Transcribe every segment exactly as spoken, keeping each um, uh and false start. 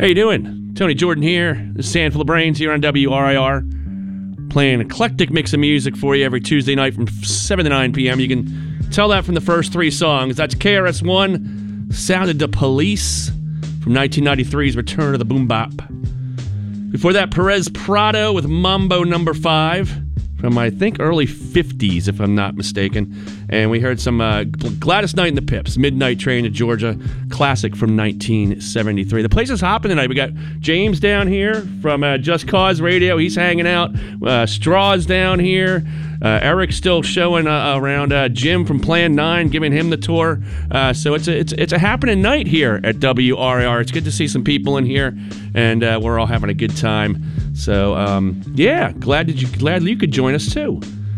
How you doing? Tony Jordan here. This is Handful of Brains here on W R I R. Playing an eclectic mix of music for you every Tuesday night from seven to nine p.m. You can tell that from the first three songs. That's K R S One, Sounded the Police, from nineteen ninety-three's Return of the Boom Bop. Before that, Perez Prado with Mambo Number Five, from, I think, early fifties, if I'm not mistaken. And we heard some uh, Gladys Knight and the Pips, Midnight Train to Georgia, classic from nineteen seventy-three. The place is hopping tonight. We got James down here from uh, Just Cause Radio. He's hanging out. Uh, Straw's down here. Uh, Eric's still showing uh, around. Uh, Jim from Plan nine, giving him the tour. Uh, so it's a, it's, it's a happening night here at W R I R. It's good to see some people in here, and uh, we're all having a good time. So, um, yeah, glad that you glad you could join us, too.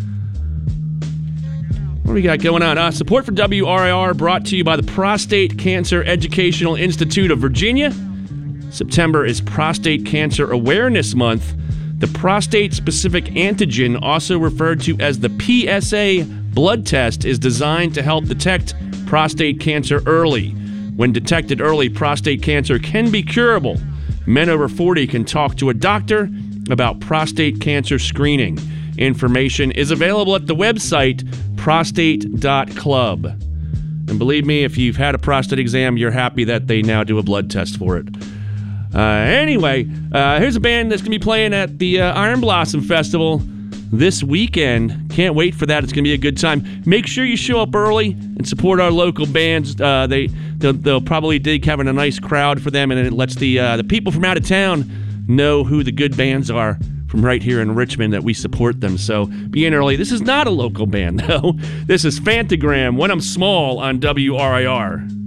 What do we got going on? Uh, support for W R I R brought to you by the Prostate Cancer Educational Institute of Virginia. September is Prostate Cancer Awareness Month. The prostate-specific antigen, also referred to as the P S A blood test, is designed to help detect prostate cancer early. When detected early, prostate cancer can be curable. Men over forty can talk to a doctor about prostate cancer screening. Information is available at the website prostate dot club. And believe me, if you've had a prostate exam, you're happy that they now do a blood test for it. Uh, anyway, uh, here's a band that's going to be playing at the uh, Iron Blossom Festival this weekend. Can't wait for that. It's going to be a good time. Make sure you show up early and support our local bands. Uh, they, they'll, they'll probably dig having a nice crowd for them, and it lets the uh, the people from out of town know who the good bands are from right here in Richmond, that we support them. So be in early. This is not a local band, though. This is Fantagram, When I'm Small, on W R I R.